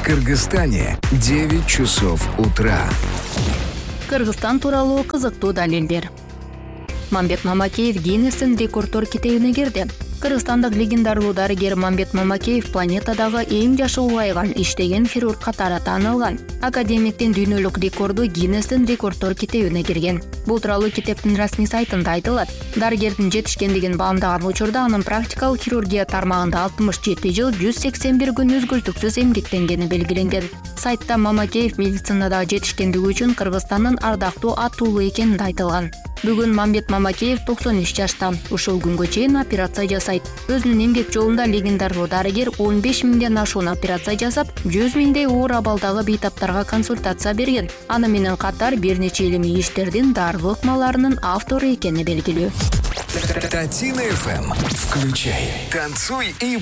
В Кыргызстане 9 часов утра. Кыргызстан тууралуу кызыктуу далилдер. Мамбет Мамакеев Гиннестин рекорддор китебине кирди. Кыргызстандык легендардуу дарыгер Мамбет Мамакеев планетадагы эң жашы улгайган иштеген хирург катары таанылган. Академиктин дүйнөлүк рекорду Гиннестин рекорддор китебине кирген. Бул тууралуу китептин расмий сайтында айтылат. Дарыгердин жетишкендигин баамдаган учурда анын практикалык хирургия тармагында 67 жыл 181 күн үзгүлтүксүз эмгектенгени белгиленген. Сайтта Мамакеев медицинада жетишкендиги үчүн Кыргызстандын ардактуу атуулу экени айтылган. Бүгүн Мамбет Мамакеев 93 жашта. Ушул күнгө чейин операция жасайт. Өзүнүн эмгек жолунда легендардуу дарыгер 15 миңден ашуун операция жасап, 100 миңдей оор абалдагы бейтаптарга консультация берген. Аны менен катар бир нече илимий иштердин дарылык ыкмаларынын автору экени белгилүү. Татина FM. Включай, танцуй и